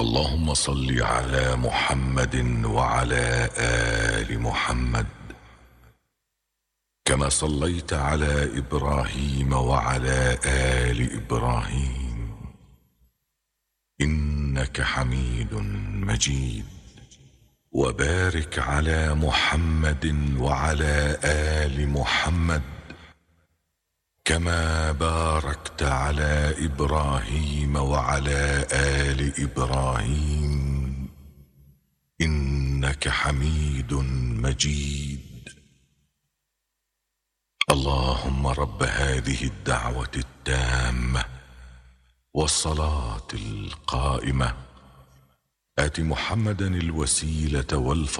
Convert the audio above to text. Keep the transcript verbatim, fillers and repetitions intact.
اللهم صل على محمد وعلى آل محمد كما صليت على إبراهيم وعلى آل إبراهيم إنك حميد مجيد. وبارك على محمد وعلى آل محمد كما باركت على إبراهيم وعلى آل إبراهيم إنك حميد مجيد. اللهم رب هذه الدعوة التامة والصلاة القائمة آت محمدا الوسيلة والفضيلة